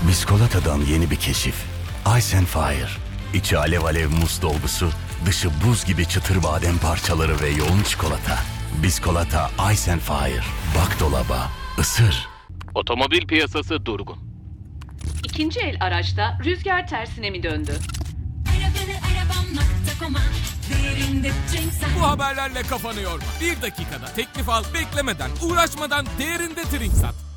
Biskolata'dan yeni bir keşif. Ice and Fire. İçi alev alev muz dolgusu, dışı buz gibi çıtır badem parçaları ve yoğun çikolata. Biskolata Ice and Fire. Bak dolaba, ısır. Otomobil piyasası durgun. İkinci el araçta rüzgar tersine mi döndü? Bu haberlerle kafanı yorma. 1 dakikada teklif al, beklemeden, uğraşmadan değerinde trink sat.